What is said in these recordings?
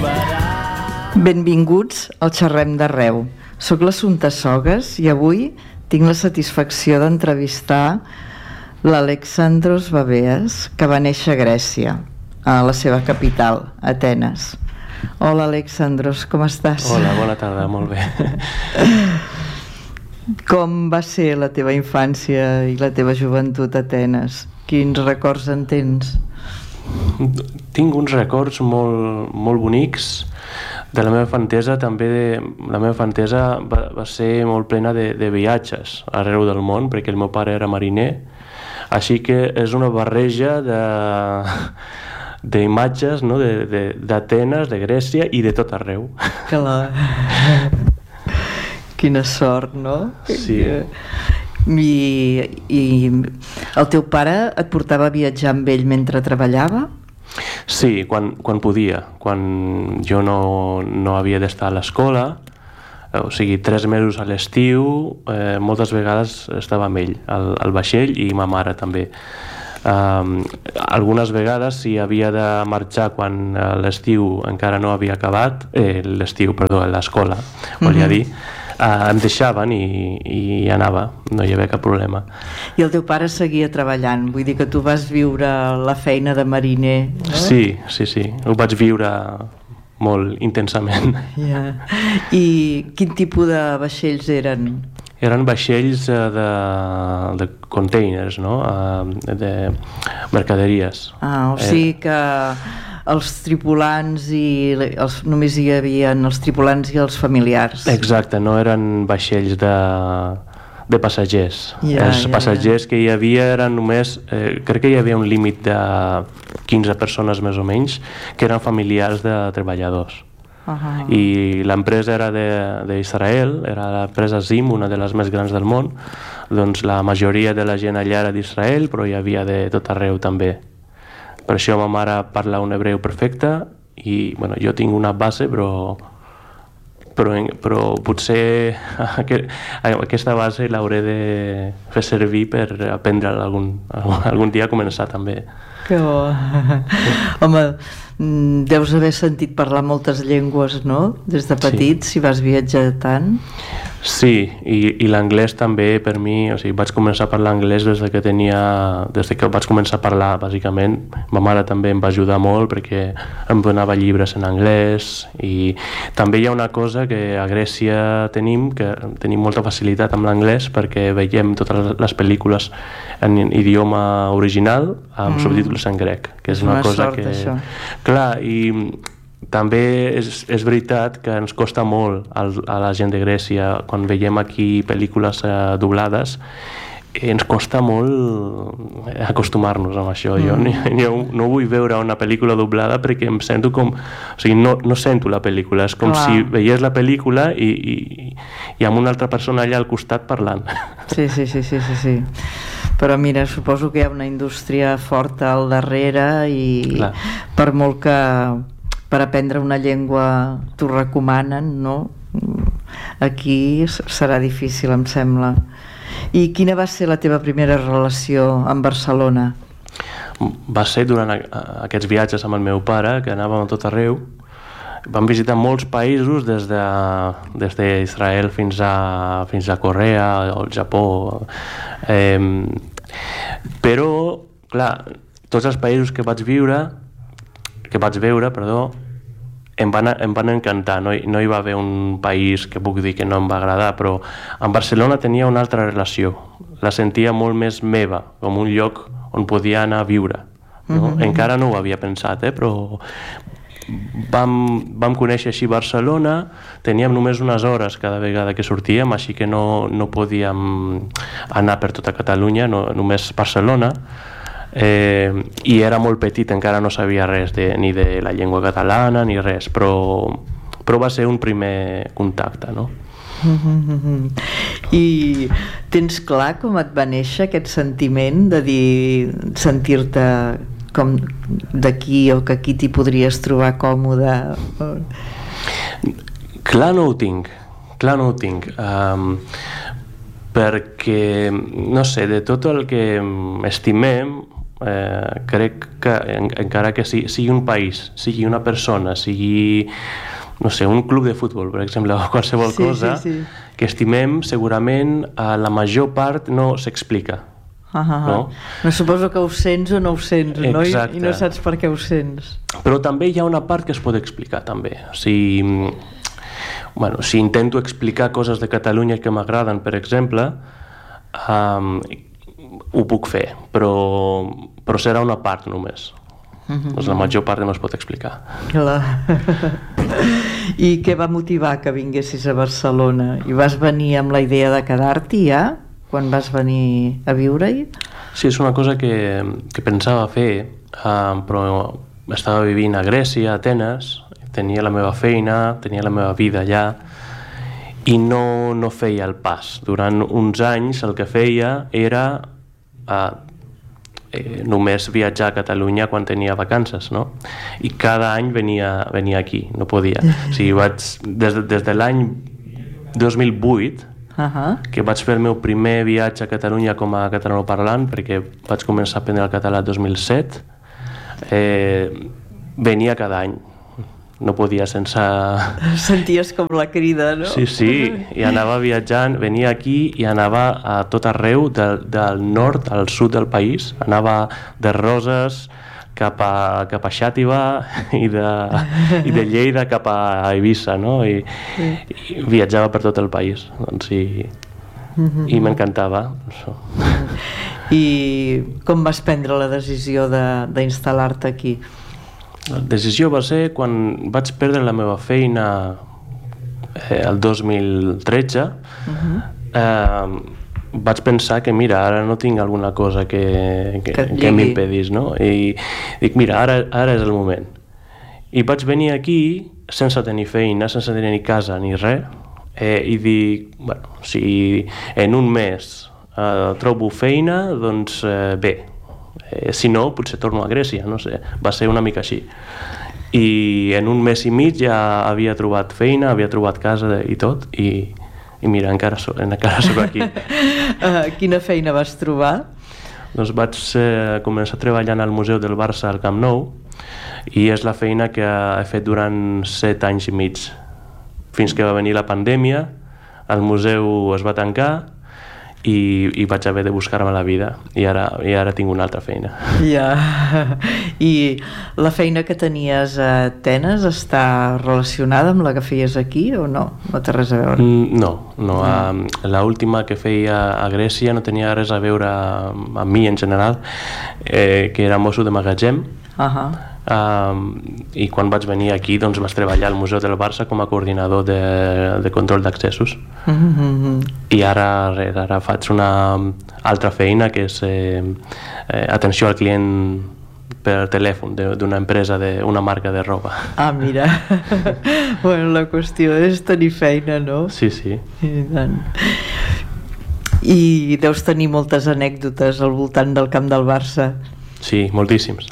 Benvinguts al Xerrem d'Arreu. Soc l'Assumpta Sogues i avui tinc la satisfacció d'entrevistar l'Alexandros Babeas, que va néixer a Grècia, a la seva capital, Atenes. Hola, Alexandros, com estàs? Hola, bona tarda, molt bé. Com va ser la teva infància i la teva joventut a Atenes? Quins records en tens? Tinc uns records molt bonics de la meva infantesa. També la meva infantesa va ser molt plena de viatges arreu del món, perquè el meu pare era mariner, així que és una barreja d'imatges, no? d'Atenes, de Grècia i de tot arreu. Quina sort, no? Sí. I el teu pare et portava a viatjar amb ell mentre treballava? Sí, quan podia. Quan jo no havia d'estar a l'escola, o sigui, 3 mesos a l'estiu, moltes vegades estava amb ell, al vaixell, i ma mare també. Algunes vegades, si havia de marxar quan l'estiu encara no havia acabat, l'escola, volia dir, em deixaven i anava, no hi havia cap problema. I el teu pare seguia treballant, vull dir que tu vas viure la feina de mariner, no? Sí, ho vaig viure molt intensament. I quin tipus de vaixells eren? Eren vaixells de containers, no? De mercaderies. O sigui que els tripulants només hi havia els tripulants i els familiars. Exacte, no eren vaixells de passatgers. Els passatgers que hi havia eren només, crec que hi havia un límit de 15 persones més o menys, que eren familiars de treballadors. I l'empresa era d'Israel, era l'empresa Zim, una de les més grans del món. Doncs la majoria de la gent allà era d'Israel, però hi havia de tot arreu també. Per això ma mare parla un hebreu perfecte i jo tinc una base, però potser aquesta base l'hauré de fer servir per aprendre algun dia a començar també. Que bo. Home, deus haver sentit parlar moltes llengües, no? Des de petit, si vas viatjar tant. Sí, i l'anglès també per mi, o sigui, vaig començar a parlar anglès des que vaig començar a parlar, bàsicament. Ma mare també em va ajudar molt perquè em donava llibres en anglès, i també hi ha una cosa que a Grècia tenim molta facilitat amb l'anglès, perquè veiem totes les pel·lícules en idioma original amb subtítols en grec, que és una cosa que... Això. Clar, i també és veritat que ens costa molt a la gent de Grècia, quan veiem aquí pel·lícules doblades, ens costa molt acostumar-nos amb això. Jo no vull veure una pel·lícula doblada perquè em sento com... O sigui, no sento la pel·lícula, és com si veiés la pel·lícula i amb una altra persona allà al costat parlant. Sí. Però mira, suposo que hi ha una indústria forta al darrere i per molt que per aprendre una llengua t'ho recomanen, no? Aquí serà difícil, em sembla. I quina va ser la teva primera relació amb Barcelona? Va ser durant aquests viatges amb el meu pare, que anàvem a tot arreu. Vam visitar molts països, des d'Israel fins a Corea o el Japó. Però, clar, tots els països que vaig veure, em van encantar. No hi va haver un país que puc dir que no em va agradar, però amb Barcelona tenia una altra relació. La sentia molt més meva, com un lloc on podia anar a viure. No? Encara no ho havia pensat, però vam conèixer així Barcelona. Teníem només unes hores cada vegada que sortíem, així que no podíem anar per tota Catalunya, només Barcelona. I era molt petit, encara no sabia res ni de la llengua catalana ni res, però va ser un primer contacte, no? I tens clar com et va néixer aquest sentiment de dir, sentir-te com d'aquí, o que aquí t'hi podries trobar còmode? Clar no ho tinc, perquè, no sé, de tot el que estimem, crec que encara que sigui un país, sigui una persona, sigui, no sé, un club de futbol, per exemple, o qualsevol cosa que estimem, segurament la major part no s'explica. No, suposo que ho sents o no ho sents, no? I no saps per què ho sents. Però també hi ha una part que es pot explicar, també. Si intento explicar coses de Catalunya que m'agraden, per exemple, ho puc fer, però serà una part només. Doncs la major part no es pot explicar. I què va motivar que vinguessis a Barcelona? I vas venir amb la idea de quedar-t'hi ja? Quan vas venir a viure-hi? Sí, és una cosa que pensava fer, però estava vivint a Grècia, a Atenes, tenia la meva feina, tenia la meva vida allà, i no feia el pas. Durant uns anys el que feia era només viatjar a Catalunya quan tenia vacances, no? I cada any venia aquí, no podia. O sigui, des de l'any 2008 que vaig fer el meu primer viatge a Catalunya com a catalanoparlant, perquè vaig començar a aprendre el català el 2007, venia cada any, no podia sense... Senties com la crida, no? Sí, i anava viatjant, venia aquí i anava a tot arreu, del nord al sud del país, anava de Roses cap a Xàtiva i de Lleida cap a Eivissa, no? I viatjava per tot el país, doncs, i m'encantava això. I com vas prendre la decisió d'instal·lar-te aquí? La decisió va ser quan vaig perdre la meva feina el 2013. Vaig pensar que mira, ara no tinc alguna cosa que m'impedís, no? I dic, mira, ara és el moment. I vaig venir aquí sense tenir feina, sense tenir ni casa ni res, i dic, bueno, si en un mes trobo feina, doncs bé, si no, potser torno a Grècia, no sé, va ser una mica així. I en un mes i mig ja havia trobat feina, havia trobat casa i tot, i mira, encara soc aquí. Quina feina vas trobar? Doncs vaig començar treballant al Museu del Barça al Camp Nou, i és la feina que he fet durant 7 anys i mig, fins que va venir la pandèmia, el museu es va tancar i vaig haver de buscar-me la vida, i ara tinc una altra feina. I la feina que tenies a Atenes està relacionada amb la que feies aquí o no? No té res a veure? No. L'última que feia a Grècia no tenia res a veure amb mi en general, que era mosso de magatzem. I quan vaig venir aquí doncs vaig treballar al Museu del Barça com a coordinador de control d'accessos. I ara faig una altra feina que és atenció al client per telèfon d'una empresa, d'una marca de roba. Mira. Bueno, la qüestió és tenir feina, no? Sí. I deus tenir moltes anècdotes al voltant del camp del Barça. Sí, moltíssims.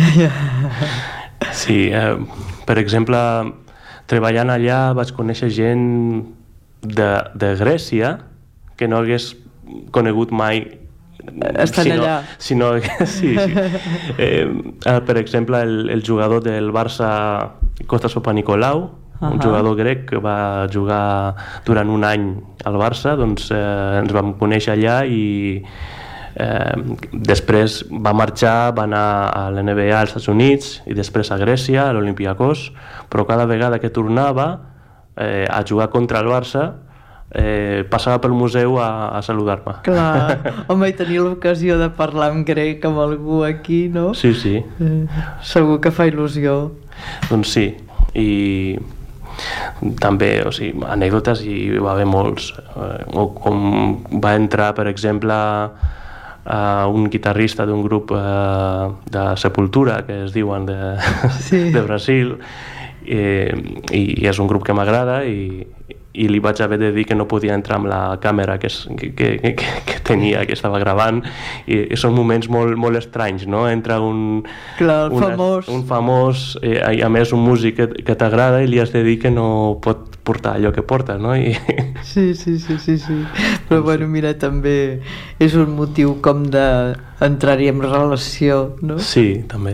Sí, per exemple, treballant allà vaig conèixer gent de Grècia que no hagués conegut mai estan allà. Sí. Per exemple, el jugador del Barça, Kostas Papanikolaou, un jugador grec que va jugar durant un any al Barça, doncs ens vam conèixer allà i després va marxar, va anar a l'NBA als Estats Units i després a Grècia, a l'Olympiakos, però cada vegada que tornava a jugar contra el Barça passava pel museu a saludar-me. Clar, home, i tenir l'ocasió de parlar en grec amb algú aquí, no? Sí. Segur que fa il·lusió. Doncs sí, i també, o sigui, anècdotes hi va haver molts, com va entrar, per exemple, un guitarrista d'un grup de Sepultura, que es diuen de Brasil, i és un grup que m'agrada, i li vaig haver de dir que no podia entrar amb la càmera que tenia, que estava gravant, i són moments molt estranys, no? Entra un famós, i a més un músic que t'agrada i li has de dir que no pot portar allò que porta, no? Sí. Però bueno, mira, també és un motiu com d'entrar-hi en relació, no? Sí, també.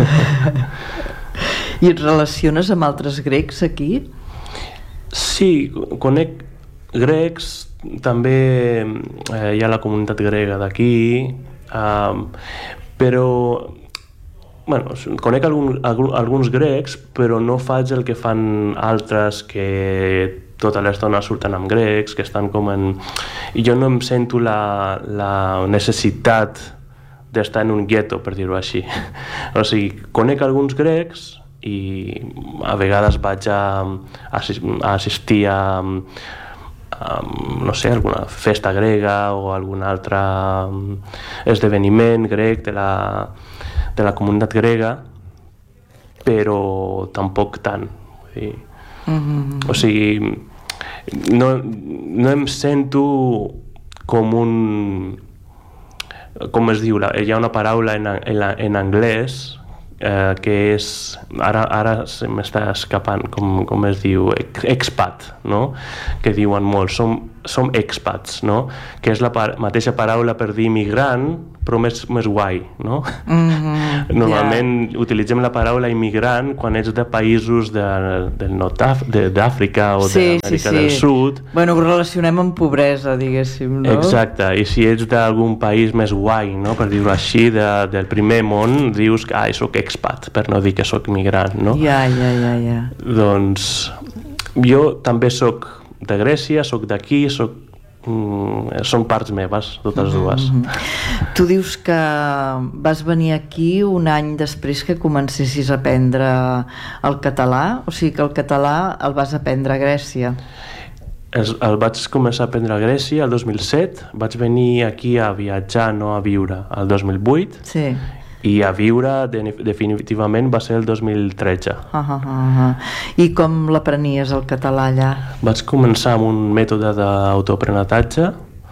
I et relaciones amb altres grecs aquí? Sí, conec grecs, també hi ha la comunitat grega d'aquí, però bueno, conec alguns grecs, però no faig el que fan altres que tota l'estona surten amb grecs, que estan com en... I jo no em sento la necessitat d'estar en un gueto, per dir-ho així. O sigui, conec alguns grecs i a vegades vaig a assistir a no sé, alguna festa grega o algun altre esdeveniment grec de la comunitat grega, però tampoc tant. O sigui, no em sento com un... Com es diu? Hi ha una paraula en anglès que és... Ara se m'està escapant com es diu, expat, no? Que diuen molt, som expats, no? Que és la mateixa paraula per dir immigrant, però més guai, no? Normalment utilitzem la paraula immigrant quan ets de països del nord d'Àfrica o d'Amèrica del Sud. Bueno, ho relacionem amb pobresa, diguéssim, no? Exacte, i si ets d'algun país més guai, no? Per dir-ho així, del primer món, dius que soc expat, per no dir que soc immigrant, no? Ja. Doncs jo també soc de Grècia, soc d'aquí, són parts meves, totes dues. Tu dius que vas venir aquí un any després que comencessis a aprendre el català, o sigui que el català el vas aprendre a Grècia. El vaig començar a aprendre a Grècia el 2007, vaig venir aquí a viatjar, no a viure, el 2008, sí. I a viure definitivament va ser el 2013. I com l'aprenies el català allà? Vaig començar amb un mètode d'autoaprenentatge,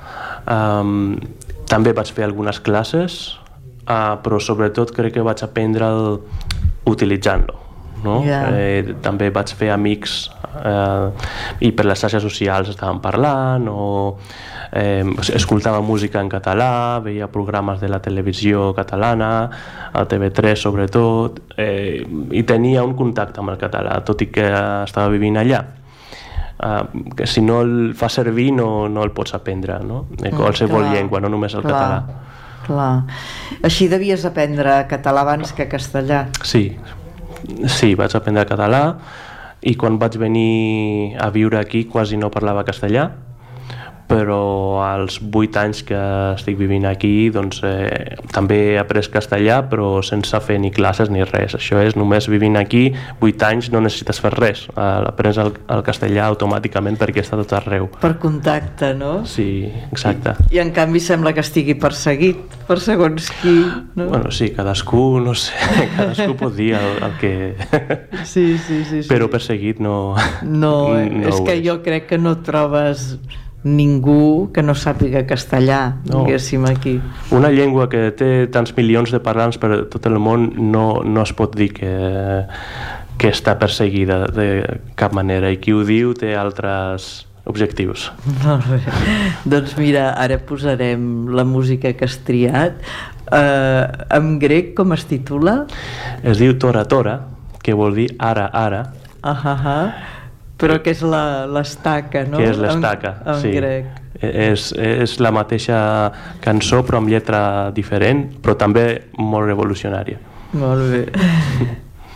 també vaig fer algunes classes, però sobretot crec que vaig aprendre'l utilitzant-lo, no? També vaig fer amics i per les xarxes socials estàvem parlant o escoltava música en català, veia programes de la televisió catalana, a TV3 sobretot, i tenia un contacte amb el català, tot i que estava vivint allà. Que si no el fa servir no el pots aprendre, no? Qualsevol llengua, no només el català. Clar. Així devies aprendre català abans que castellà. Sí, vaig aprendre català i quan vaig venir a viure aquí quasi no parlava castellà, però als 8 anys que estic vivint aquí doncs, també he après castellà, però sense fer ni classes ni res. Això és, només vivint aquí 8 anys no necessites fer res, aprens el castellà automàticament perquè està tot arreu. Per contacte, no? Sí, exacte. I en canvi sembla que estigui perseguit per segons qui, no? Bueno, sí, cadascú, no sé, cadascú pot dir el que... Sí. Però perseguit no és que jo crec que no trobes ningú que no sàpiga castellà, diguéssim, aquí. Una llengua que té tants milions de parlants per tot el món no es pot dir que està perseguida de cap manera, i qui ho diu té altres objectius. Molt bé. Doncs mira, ara posarem la música que has triat. En grec com es titula? Es diu Tora Tora, que vol dir ara, ara. Però que és l'estaca, no? Que és l'estaca, sí. En grec. És la mateixa cançó però amb lletra diferent, però també molt revolucionària. Molt bé.